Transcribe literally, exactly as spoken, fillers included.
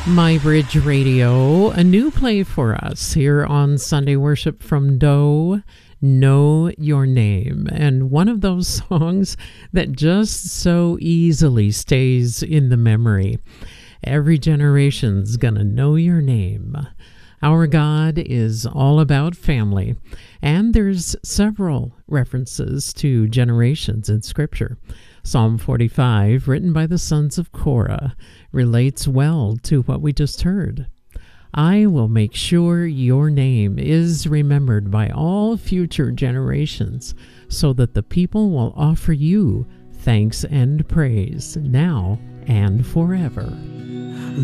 My Bridge Radio, a new play for us here on Sunday Worship from Doe, Know Your Name. And one of those songs that just so easily stays in the memory. Every generation's gonna know your name. Our God is all about family, and there's several references to generations in Scripture. Psalm forty-five, written by the sons of Korah, relates well to what we just heard. I will make sure your name is remembered by all future generations, so that the people will offer you thanks and praise now and forever.